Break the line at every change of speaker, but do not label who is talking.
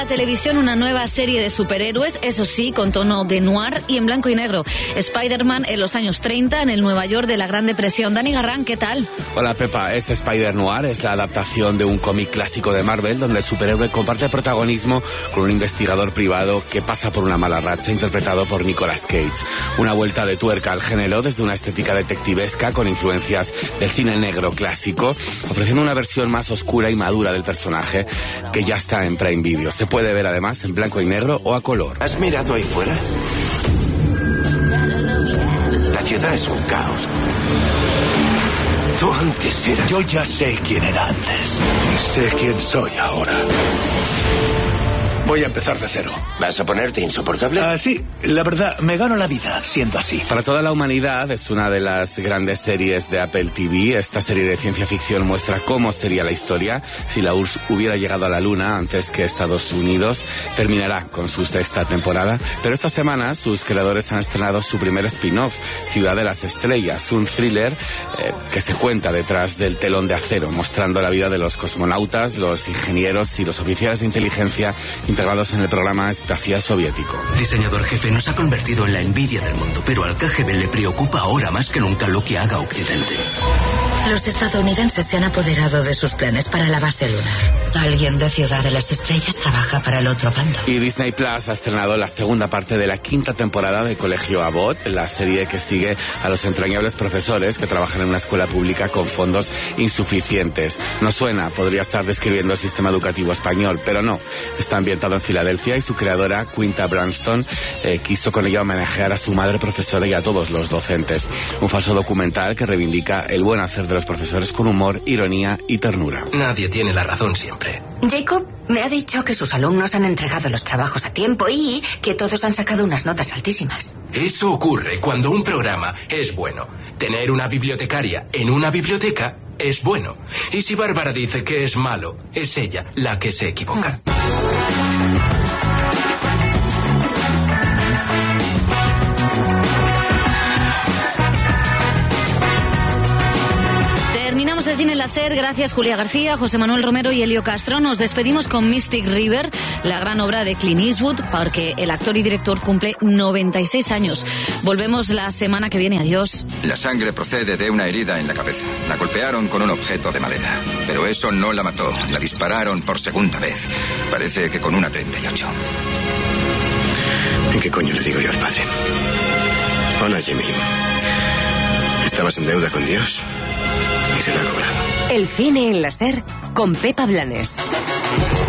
La televisión, una nueva serie de superhéroes, eso sí, con tono de noir y en blanco y negro. Spider-Man en los años 30, en el Nueva York de la Gran Depresión. Dani Garrán, ¿qué tal?
Hola Pepa, este Spider-Noir es la adaptación de un cómic clásico de Marvel, donde el superhéroe comparte protagonismo con un investigador privado que pasa por una mala racha, interpretado por Nicolas Cage. Una vuelta de tuerca al género desde una estética detectivesca con influencias del cine negro clásico, ofreciendo una versión más oscura y madura del personaje que ya está en Prime Video. Se puede ver además en blanco y negro o a color.
¿Has mirado ahí fuera? La ciudad es un caos. Tú antes eras...
Yo ya sé quién era antes. Y sé quién soy ahora. Voy a empezar de cero.
¿Vas a ponerte insoportable?
Sí, la verdad, me gano la vida siendo así.
Para toda la humanidad es una de las grandes series de Apple TV. Esta serie de ciencia ficción muestra cómo sería la historia si la URSS hubiera llegado a la Luna antes que Estados Unidos. Terminará con su 6ª temporada, pero esta semana sus creadores han estrenado su primer spin-off, Ciudad de las Estrellas, un thriller que se cuenta detrás del telón de acero, mostrando la vida de los cosmonautas, los ingenieros y los oficiales de inteligencia integrados en el programa espacial soviético.
Diseñador jefe, nos ha convertido en la envidia del mundo, pero al KGB le preocupa ahora más que nunca lo que haga Occidente.
Los estadounidenses se han apoderado de sus planes para la base lunar. Alguien de Ciudad de las Estrellas trabaja para el otro bando.
Y Disney Plus ha estrenado la segunda parte de la 5ª temporada de Colegio Abbott, la serie que sigue a los entrañables profesores que trabajan en una escuela pública con fondos insuficientes. No suena, podría estar describiendo el sistema educativo español, pero no. Está ambientado en Filadelfia y su creadora, Quinta Brunstone, quiso con ella homenajear a su madre profesora y a todos los docentes. Un falso documental que reivindica el buen hacer de los profesores con humor, ironía y ternura.
Nadie tiene la razón siempre.
Jacob me ha dicho que sus alumnos han entregado los trabajos a tiempo y que todos han sacado unas notas altísimas.
Eso ocurre cuando un programa es bueno. Tener una bibliotecaria en una biblioteca es bueno. Y si Bárbara dice que es malo, es ella la que se equivoca.
Terminamos el cine láser, gracias Julia García, José Manuel Romero y Elio Castro. Nos despedimos con Mystic River, la gran obra de Clint Eastwood, porque el actor y director cumple 96 años. Volvemos la semana que viene, adiós.
La sangre procede de una herida en la cabeza. La golpearon con un objeto de madera, pero eso no la mató. La dispararon por segunda vez. Parece que con una 38.
¿Y qué coño le digo yo al padre? Hola, Jimmy. ¿Estabas en deuda con Dios? Y se lo ha cobrado.
El cine en la SER con Pepa Blanes.